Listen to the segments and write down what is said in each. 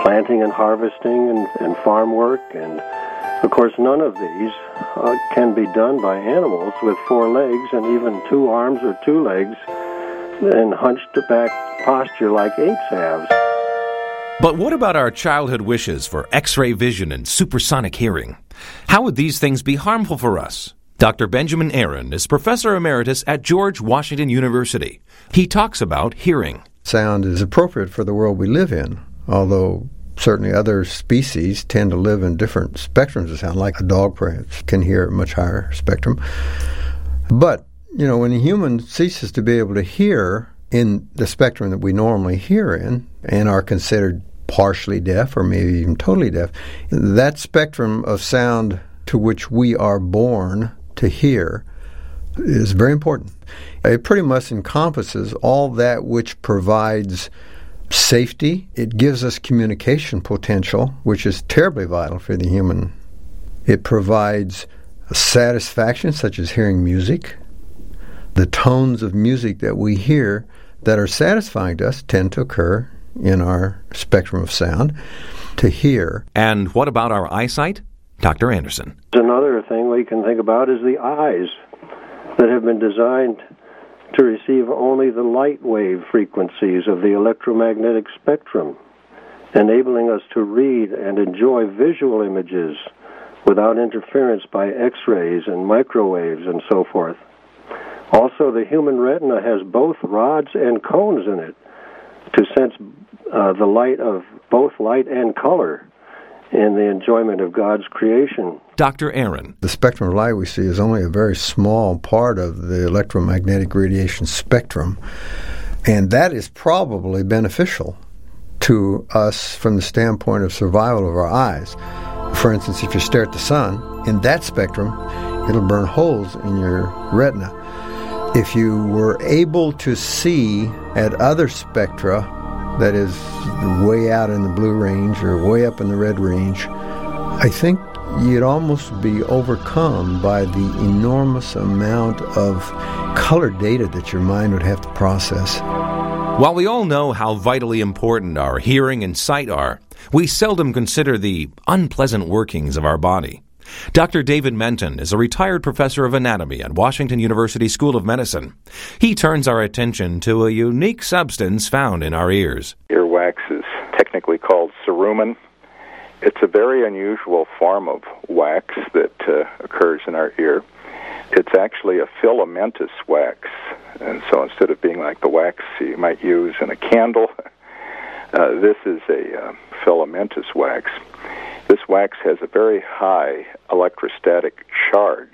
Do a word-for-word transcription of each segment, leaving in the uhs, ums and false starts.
planting and harvesting and, and farm work. And, of course, none of these uh, can be done by animals with four legs and even two arms or two legs and hunched back posture like apes have. But what about our childhood wishes for X-ray vision and supersonic hearing? How would these things be harmful for us? Doctor Benjamin Aaron is Professor Emeritus at George Washington University. He talks about hearing. Sound is appropriate for the world we live in, although certainly other species tend to live in different spectrums of sound, like a dog perhaps can hear a much higher spectrum. But, you know, when a human ceases to be able to hear in the spectrum that we normally hear in and are considered partially deaf or maybe even totally deaf, that spectrum of sound to which we are born to hear is very important. It pretty much encompasses all that which provides safety. It gives us communication potential, which is terribly vital for the human. It provides satisfaction, such as hearing music. The tones of music that we hear that are satisfying to us tend to occur in our spectrum of sound to hear. And what about our eyesight? Doctor Anderson. Another thing we can think about is the eyes that have been designed to receive only the light wave frequencies of the electromagnetic spectrum, enabling us to read and enjoy visual images without interference by X-rays and microwaves and so forth. Also, the human retina has both rods and cones in it to sense uh, the light of both light and color in the enjoyment of God's creation. Doctor Aaron. The spectrum of light we see is only a very small part of the electromagnetic radiation spectrum, and that is probably beneficial to us from the standpoint of survival of our eyes. For instance, if you stare at the sun, in that spectrum, it'll burn holes in your retina. If you were able to see at other spectra, that is way out in the blue range or way up in the red range, I think you'd almost be overcome by the enormous amount of color data that your mind would have to process. While we all know how vitally important our hearing and sight are, we seldom consider the unpleasant workings of our body. Doctor David Menton is a retired professor of anatomy at Washington University School of Medicine. He turns our attention to a unique substance found in our ears. Earwax is technically called cerumen. It's a very unusual form of wax that uh, occurs in our ear. It's actually a filamentous wax, and so instead of being like the wax you might use in a candle, uh, this is a uh, filamentous wax. This wax has a very high electrostatic charge,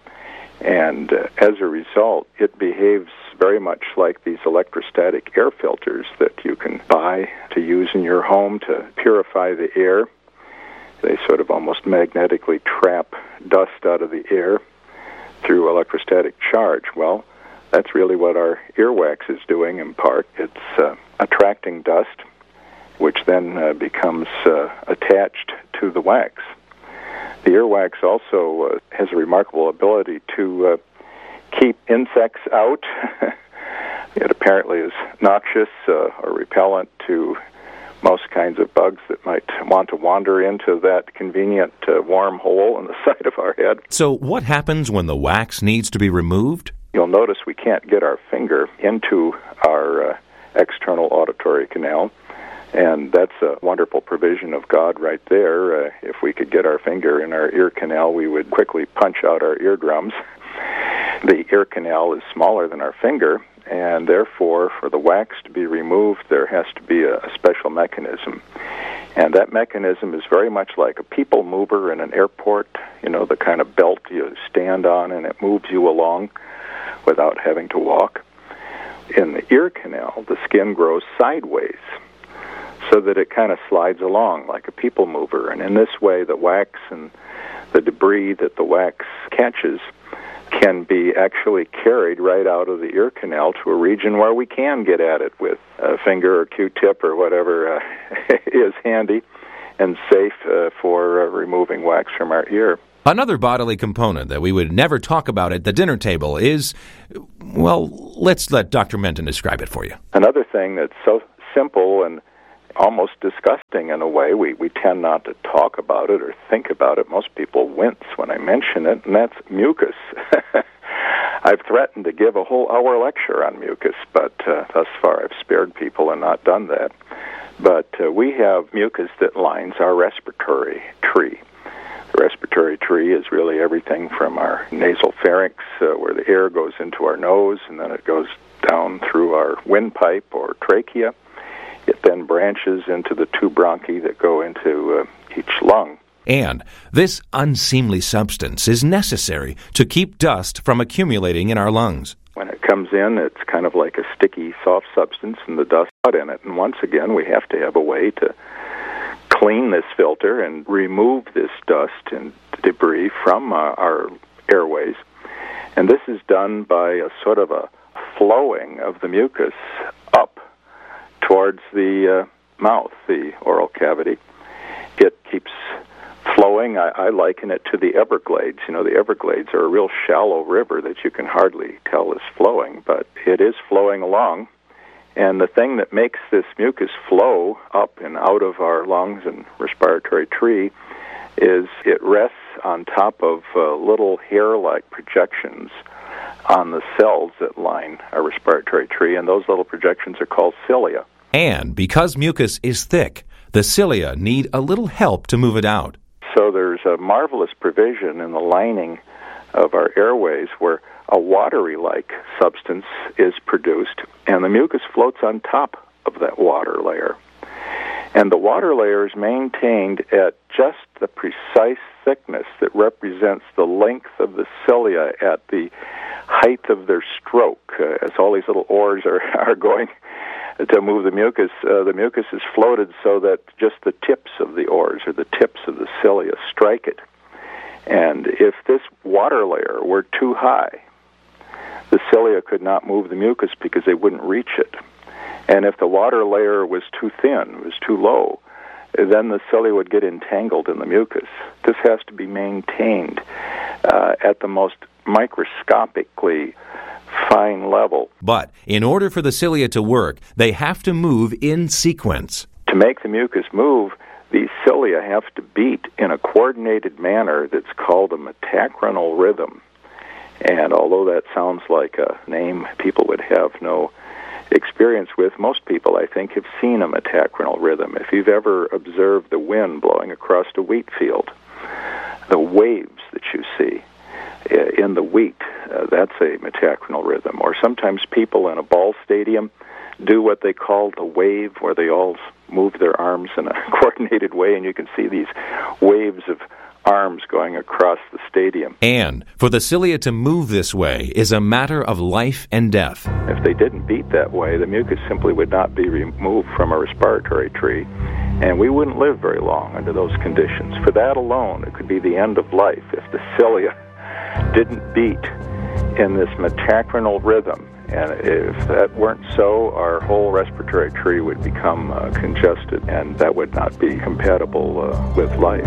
and uh, as a result, it behaves very much like these electrostatic air filters that you can buy to use in your home to purify the air. They sort of almost magnetically trap dust out of the air through electrostatic charge. Well, that's really what our earwax is doing in part. It's uh, attracting dust, which then uh, becomes uh, attached to the wax. The earwax also uh, has a remarkable ability to uh, keep insects out. It apparently is noxious uh, or repellent to most kinds of bugs that might want to wander into that convenient uh, warm hole in the side of our head. So what happens when the wax needs to be removed? You'll notice we can't get our finger into our uh, external auditory canal. And that's a wonderful provision of God right there. Uh, if we could get our finger in our ear canal, we would quickly punch out our eardrums. The ear canal is smaller than our finger, and therefore, for the wax to be removed, there has to be a, a special mechanism. And that mechanism is very much like a people mover in an airport, you know, the kind of belt you stand on and it moves you along without having to walk. In the ear canal, the skin grows sideways, so that it kind of slides along like a people mover. And in this way, the wax and the debris that the wax catches can be actually carried right out of the ear canal to a region where we can get at it with a finger or Q-tip or whatever uh, is handy and safe uh, for uh, removing wax from our ear. Another bodily component that we would never talk about at the dinner table is, well, let's let Doctor Menton describe it for you. Another thing that's so simple and almost disgusting in a way. We, we tend not to talk about it or think about it. Most people wince when I mention it, and that's mucus. I've threatened to give a whole hour lecture on mucus, but uh, thus far I've spared people and not done that. But uh, we have mucus that lines our respiratory tree. The respiratory tree is really everything from our nasal pharynx, uh, where the air goes into our nose, and then it goes down through our windpipe or trachea. It then branches into the two bronchi that go into uh, each lung. And this unseemly substance is necessary to keep dust from accumulating in our lungs. When it comes in, it's kind of like a sticky, soft substance, and the dust got in it. And once again, we have to have a way to clean this filter and remove this dust and debris from uh, our airways. And this is done by a sort of a flowing of the mucus up towards the uh, mouth, the oral cavity. It keeps flowing. I, I liken it to the Everglades. You know, the Everglades are a real shallow river that you can hardly tell is flowing, but it is flowing along. And the thing that makes this mucus flow up and out of our lungs and respiratory tree is it rests on top of uh, little hair-like projections on the cells that line our respiratory tree, and those little projections are called cilia. And because mucus is thick, the cilia need a little help to move it out. So there's a marvelous provision in the lining of our airways where a watery-like substance is produced, and the mucus floats on top of that water layer. And the water layer is maintained at just the precise thickness that represents the length of the cilia at the height of their stroke. Uh, as all these little oars are, are going to move the mucus, uh, the mucus is floated so that just the tips of the oars or the tips of the cilia strike it. And if this water layer were too high, the cilia could not move the mucus because they wouldn't reach it. And if the water layer was too thin, was too low, then the cilia would get entangled in the mucus. This has to be maintained uh, at the most microscopically fine level. But in order for the cilia to work, they have to move in sequence. To make the mucus move, these cilia have to beat in a coordinated manner that's called a metachronal rhythm. And although that sounds like a name people would have no experience with, most people, I think, have seen a metachronal rhythm. If you've ever observed the wind blowing across a wheat field, the waves that you see in the wheat, uh, that's a metachronal rhythm. Or sometimes people in a ball stadium do what they call the wave, where they all move their arms in a coordinated way, and you can see these waves of arms going across the stadium. And for the cilia to move this way is a matter of life and death. If they didn't beat that way, the mucus simply would not be removed from a respiratory tree, and we wouldn't live very long under those conditions. For that alone, it could be the end of life if the cilia didn't beat in this metachronal rhythm. And if that weren't so, our whole respiratory tree would become uh, congested, and that would not be compatible uh, with life.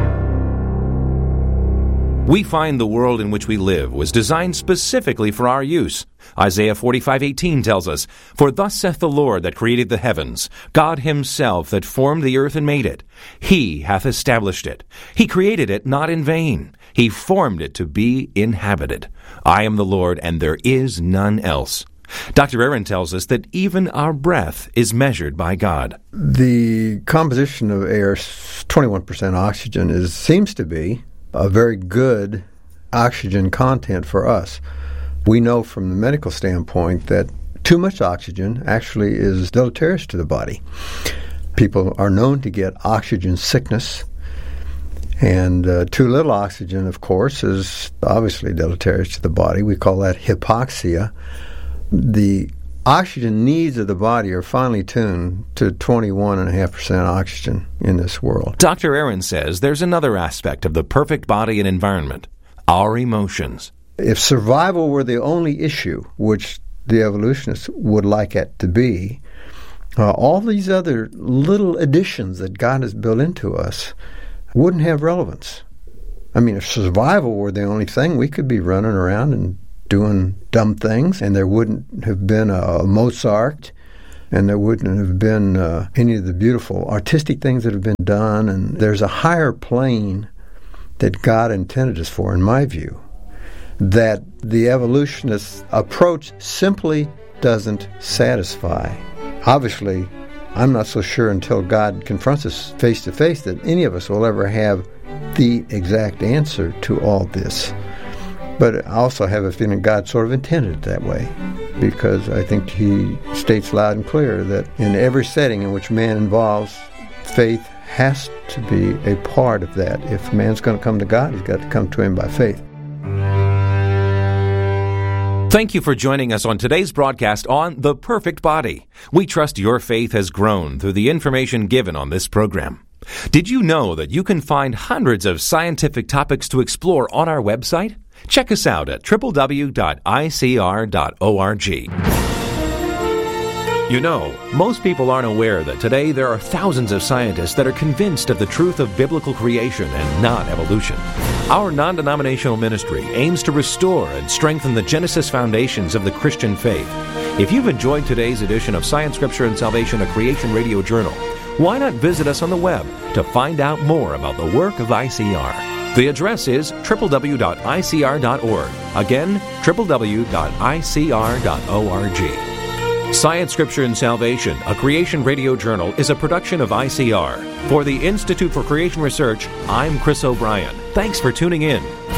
We find the world in which we live was designed specifically for our use. Isaiah forty-five eighteen tells us, "For thus saith the Lord that created the heavens, God himself that formed the earth and made it. He hath established it. He created it not in vain. He formed it to be inhabited. I am the Lord, and there is none else." Doctor Aaron tells us that even our breath is measured by God. The composition of air, twenty-one percent oxygen, is seems to be a very good oxygen content for us. We know from the medical standpoint that too much oxygen actually is deleterious to the body. People are known to get oxygen sickness, and uh, too little oxygen, of course, is obviously deleterious to the body. We call that hypoxia. The oxygen needs of the body are finely tuned to twenty-one point five percent oxygen in this world. Doctor Aaron says there's another aspect of the perfect body and environment, our emotions. If survival were the only issue, which the evolutionists would like it to be, uh, all these other little additions that God has built into us wouldn't have relevance. I mean, if survival were the only thing, we could be running around and doing dumb things, and there wouldn't have been a Mozart and there wouldn't have been uh, any of the beautiful artistic things that have been done. And there's a higher plane that God intended us for, in my view, that the evolutionist approach simply doesn't satisfy. Obviously, I'm not so sure until God confronts us face to face that any of us will ever have the exact answer to all this. But I also have a feeling God sort of intended it that way, because I think he states loud and clear that in every setting in which man involves, faith has to be a part of that. If man's going to come to God, he's got to come to him by faith. Thank you for joining us on today's broadcast on The Perfect Body. We trust your faith has grown through the information given on this program. Did you know that you can find hundreds of scientific topics to explore on our website? Check us out at w w w dot i c r dot org. You know, most people aren't aware that today there are thousands of scientists that are convinced of the truth of biblical creation and not evolution. Our non-denominational ministry aims to restore and strengthen the Genesis foundations of the Christian faith. If you've enjoyed today's edition of Science, Scripture, and Salvation, a Creation Radio Journal, why not visit us on the web to find out more about the work of I C R? The address is w w w dot i c r dot org. Again, w w w dot i c r dot org. Science, Scripture, and Salvation, a Creation Radio Journal, is a production of I C R. For the Institute for Creation Research, I'm Chris O'Brien. Thanks for tuning in.